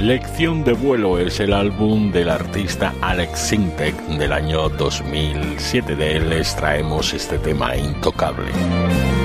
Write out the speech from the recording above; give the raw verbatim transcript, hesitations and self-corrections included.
Lección de vuelo es el álbum del artista Alex Sintek del año dos mil siete. De él les traemos este tema Intocable.